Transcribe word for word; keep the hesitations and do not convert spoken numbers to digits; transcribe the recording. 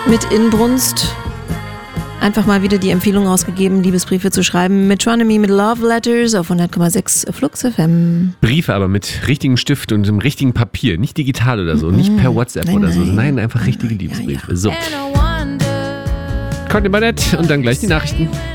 mit Inbrunst einfach mal wieder die Empfehlung ausgegeben, Liebesbriefe zu schreiben. Metronomy mit Love Letters auf hundert Komma sechs Flux F M. Briefe aber mit richtigem Stift und dem richtigen Papier, nicht digital oder so, mm-hmm. nicht per WhatsApp nein, oder so, nein, nein einfach richtige Liebesbriefe. Ja, ja. So. Conny Bannett und dann gleich die Nachrichten.